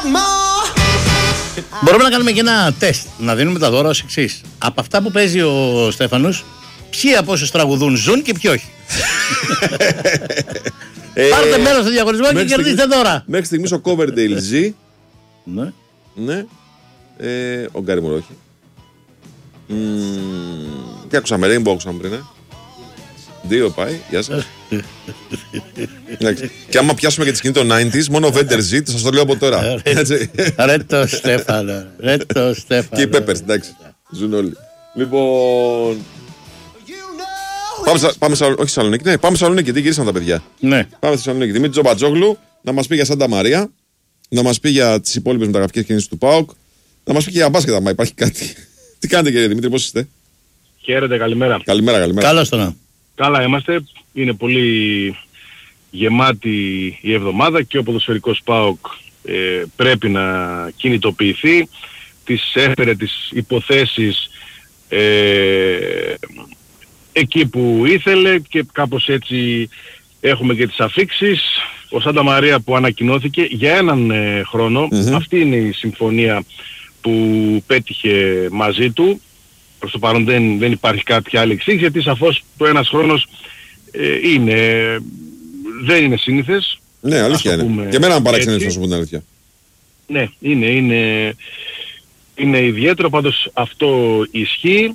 Μπορούμε να κάνουμε και ένα τεστ, να δίνουμε τα δώρα ως εξής. Από αυτά που παίζει ο Στέφανος, ποιοι από όσους τραγουδούν ζουν και ποιοι όχι. Πάρτε μέρος στο διαγωνισμό και κερδίστε δώρα. Μέχρι στιγμής ο Coverdale ζει. Ναι. Ναι. Ο Γκάρι Μουρ όχι. Τι άκουσαμε, Rainbow άκουσαμε πριν, 2 πάει, γεια σας. Και άμα πιάσουμε και τη σκηνή των 90s, μόνο ο Βέντερ ζει, σας το λέω από τώρα. Ρε το Στέφανο, ρε το Στέφανο. Και οι Peppers, εντάξει, ζουν όλοι. Λοιπόν... Πάμε όχι Σαλονίκη, ναι, πάμε Σαλονίκη, τι γυρίσαν τα παιδιά. Ναι. Πάμε στη Σαλονίκη. Δημήτρη Τζομπατζόγλου, να μας πει για Σάντα Μαρία, να μας πει για τις υπόλοιπες μεταγραφικές κινήσεις του ΠΑΟΚ, να μας πει και για μπάσκετ, άμα υπάρχει κάτι. Τι κάνετε κύριε Δημήτρη, πώς είστε? Χαίρετε, καλημέρα. Καλημέρα. Καλώς το να. Καλά είμαστε. Είναι πολύ γεμάτη η εβδομάδα και ο ποδοσφαιρικός ΠΑΟΚ πρέπει να κινητοποιηθεί. Τις έφερε τις υποθέσεις εκεί που ήθελε και κάπως έτσι έχουμε και τις αφίξεις. Ο Σάντα Μαρία που ανακοινώθηκε για έναν χρόνο. Αυτή είναι η συμφωνία που πέτυχε μαζί του. Προς το παρόν δεν υπάρχει κάποια άλλη εξήγηση, γιατί σαφώς το ένας χρόνος δεν είναι σύνηθες. Ναι, αλήθεια είναι. Και εμένα παραξενεύει να σου πω την αλήθεια. Ναι, είναι ιδιαίτερο, πάντως αυτό ισχύει.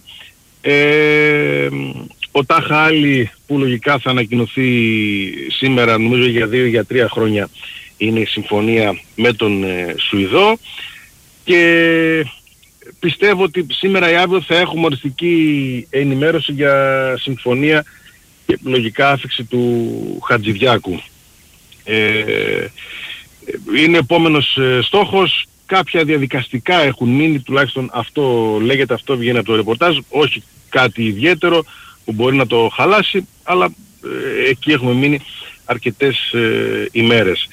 Ο Τάχα Άλλη που λογικά θα ανακοινωθεί σήμερα, νομίζω για 2 για 3 χρόνια, είναι η συμφωνία με τον Σουηδό. Και πιστεύω ότι σήμερα ή αύριο θα έχουμε οριστική ενημέρωση για συμφωνία και λογικά άφιξη του Χατζηδιάκου. Είναι επόμενος στόχος. Κάποια διαδικαστικά έχουν μείνει, τουλάχιστον αυτό λέγεται, αυτό βγαίνει από το ρεπορτάζ. Όχι κάτι ιδιαίτερο που μπορεί να το χαλάσει, αλλά εκεί έχουμε μείνει αρκετές ημέρες.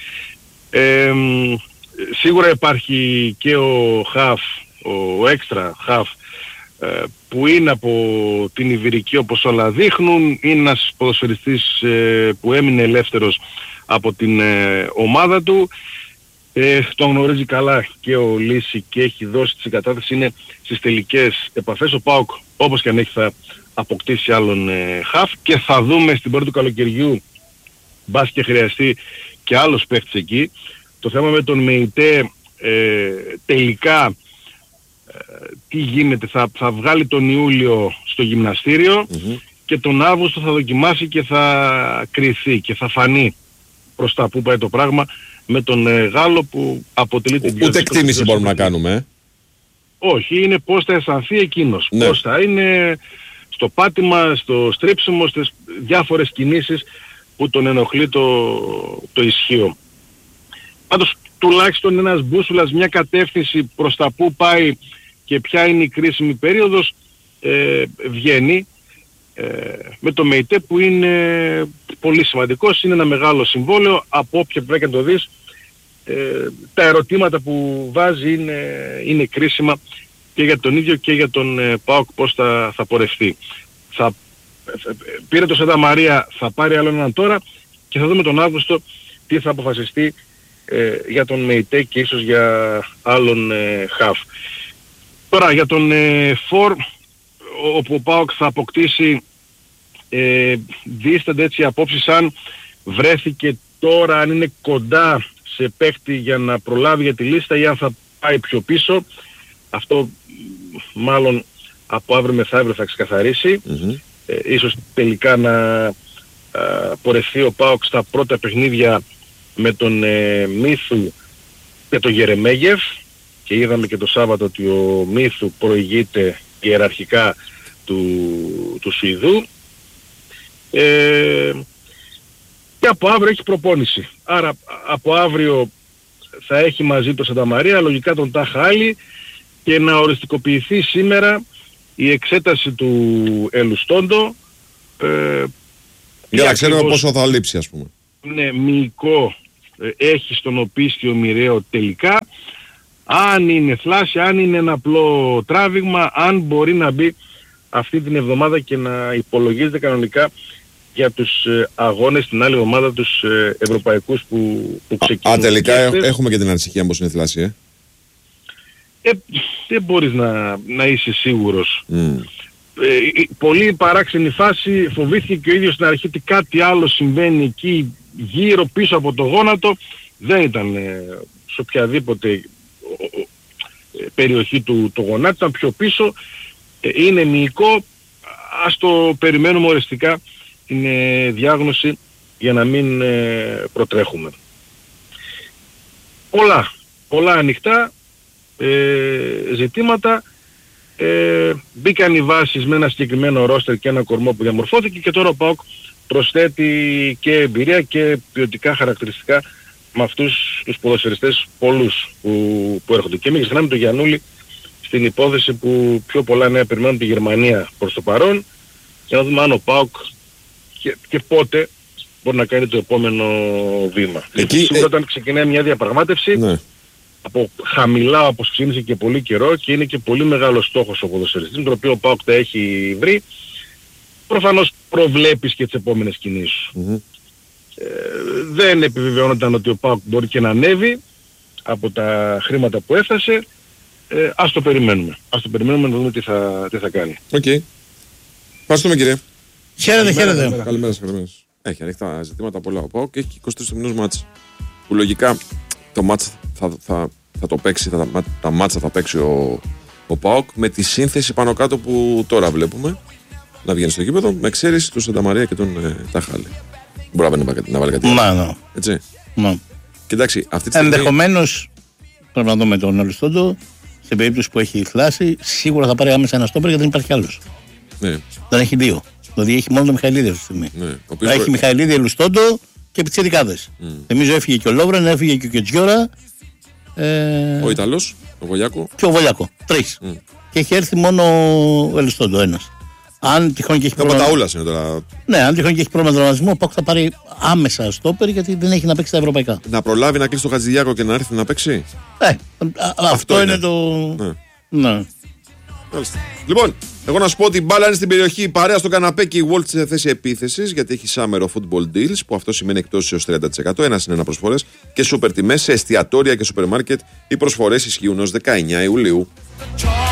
Σίγουρα υπάρχει και ο Χαφ, ο έξτρα Χαφ, που είναι από την Ιβηρική όπως όλα δείχνουν. Είναι ένας ποδοσφαιριστής που έμεινε ελεύθερος από την ομάδα του. Τον γνωρίζει καλά και ο Λύση και έχει δώσει τη συγκατάθεση, είναι στις τελικές επαφές. Ο ΠΑΟΚ όπως και αν έχει θα αποκτήσει άλλον Χαφ και θα δούμε στην πρώτη του καλοκαιριού, μπας και χρειαστεί και άλλος παίχτης εκεί. Το θέμα με τον ΜΕΙΤΕ τελικά τι γίνεται, θα βγάλει τον Ιούλιο στο γυμναστήριο και τον Αύγουστο θα δοκιμάσει και θα κριθεί και θα φανεί προς τα που πάει το πράγμα με τον Γάλλο που αποτελεί την Ούτε εκτίμηση μπορούμε να κάνουμε. Όχι, είναι πώς θα αισθανθεί εκείνος. Ναι. Πώς θα είναι στο πάτημα, στο στρίψιμο, στις διάφορες κινήσεις που τον ενοχλεί το ισχύο. Πάντως τουλάχιστον ένας μπούσουλας, μια κατεύθυνση προς τα που πάει και ποια είναι η κρίσιμη περίοδος βγαίνει με το ΜΕΙΤΕ που είναι πολύ σημαντικός, είναι ένα μεγάλο συμβόλαιο από όποια πρέπει να το δεις. Τα ερωτήματα που βάζει είναι κρίσιμα και για τον ίδιο και για τον ΠΑΟΚ πώς θα πορευτεί. Πήρε το Σάντα Μαρία, θα πάρει άλλο έναν τώρα και θα δούμε τον Αύγουστο τι θα αποφασιστεί για τον ΜΕΙΤΕ και ίσως για άλλον Χαφ. Τώρα για τον Φορ, όπου ο ΠΑΟΚ θα αποκτήσει, δίστανται έτσι οι απόψεις αν βρέθηκε τώρα, αν είναι κοντά σε παίχτη για να προλάβει για τη λίστα ή αν θα πάει πιο πίσω. Αυτό μάλλον από αύριο μεθαύριο θα ξεκαθαρίσει. Ίσως τελικά να πορευθεί ο ΠΑΟΚ στα πρώτα παιχνίδια με τον Μίθου και τον Γερεμέγεφ, και είδαμε και το Σάββατο ότι ο Μίθου προηγείται ιεραρχικά του Σουηδού. Και από αύριο έχει προπόνηση. Άρα από αύριο θα έχει μαζί το Σάντα Μαρία, λογικά τον Τάχα Άλλη, και να οριστικοποιηθεί σήμερα η εξέταση του Ελουστόντο. Για να ξέρουμε πόσο θα λείψει, ας πούμε. Ναι, μυϊκό έχει στον οπίστιο μοιραίο τελικά. Αν είναι θλάση, αν είναι ένα απλό τράβηγμα, αν μπορεί να μπει αυτή την εβδομάδα και να υπολογίζεται κανονικά για τους αγώνες στην άλλη ομάδα τους ευρωπαϊκούς που ξεκινούν. Τελικά έχουμε και την ανησυχία πως είναι θλάση, δεν μπορείς να είσαι σίγουρος. Πολύ παράξενη φάση, φοβήθηκε και ο ίδιος στην αρχή ότι κάτι άλλο συμβαίνει εκεί γύρω πίσω από το γόνατο. Δεν ήταν σε οποιαδήποτε περιοχή του γονάτου, ήταν πιο πίσω, είναι μυϊκό. Ας το περιμένουμε οριστικά την διάγνωση για να μην προτρέχουμε. Πολλά ανοιχτά ζητήματα. Μπήκαν οι βάσεις με ένα συγκεκριμένο ρόστερ και ένα κορμό που διαμορφώθηκε και τώρα ο ΠΑΟΚ προσθέτει και εμπειρία και ποιοτικά χαρακτηριστικά με αυτούς τους ποδοσφαιριστές πολλούς που έρχονται. Και μην ξεχνάμε τον Γιαννούλη στην υπόθεση που πιο πολλά νέα περιμένουν τη Γερμανία προς το παρόν, για να δούμε αν ο ΠΑΟΚ και πότε μπορεί να κάνει το επόμενο βήμα. Σίγουρα όταν ξεκινάει μια διαπραγμάτευση, ναι, από χαμηλά όπως ξεκίνησε και πολύ καιρό και είναι και πολύ μεγάλος στόχος ο ποδοσφαιριστής, τον οποίο ο ΠΑΟΚ τα έχει βρει, προφανώς προβλέπεις και τις επόμενες κινήσεις. Δεν επιβεβαιώνονταν ότι ο ΠΑΟΚ μπορεί και να ανέβει από τα χρήματα που έφτασε. Ας το περιμένουμε. Να δούμε τι θα κάνει. Οκ. Ευχαριστούμε κύριε. Χαίρετε. Καλημέρα. Έχει ανοιχτά ζητήματα πολλά ο ΠΑΟΚ και έχει 23 μήνους μάτς. Που λογικά το μάτς θα το παίξει, τα μάτσα θα παίξει ο ΠΑΟΚ με τη σύνθεση πάνω κάτω που τώρα βλέπουμε να βγαίνει στο γήπεδο, με εξαίρεση του Σανταμαρία και τον Ταχάλη. Μπορεί να βάλει κάτι άλλο. Έτσι. Κοιτάξτε, αυτή τη στιγμή... Ενδεχομένως πρέπει να δούμε τον Ελιστόντο. Σε περίπτωση που έχει θλάσει, σίγουρα θα πάρει άμεσα ένα στόπερ γιατί δεν υπάρχει άλλος. Ναι. Δεν έχει δύο. Δηλαδή έχει μόνο τον Μιχαηλίδη αυτή τη στιγμή. Ναι. Έχει Μιχαηλίδη, Ελιστόντο και πιτσιρικάδες. Νομίζω έφυγε και ο Λόβρεν, έφυγε και ο Κετζιόρα. Ο Ιταλός, ο Βολιάκο. Και ο Βολιάκο. 3. Και έχει έρθει μόνο ο Ελιστόντο ένας. Αν τυχόν και έχει πρόβλημα. Είναι τώρα. Ναι, αν τυχόν και έχει πρόβλημα δραματισμό, ο ΠΑΟΚ θα πάρει άμεσα στόπερ γιατί δεν έχει να παίξει τα ευρωπαϊκά. Να προλάβει να κλείσει το Χατζηδιάκο και να έρθει να παίξει. Αυτό είναι το. Ναι. Λοιπόν, εγώ να σου πω ότι η μπάλα είναι στην περιοχή, παρέα στο καναπέ και η Walt σε θέση επίθεσης γιατί έχει Summer Football Deals που αυτό σημαίνει εκτός έως 30%, ένα προσφορές και σούπερ τιμές σε εστιατόρια και σούπερ μάρκετ. Οι προσφορές ισχύουν ως 19 Ιουλίου.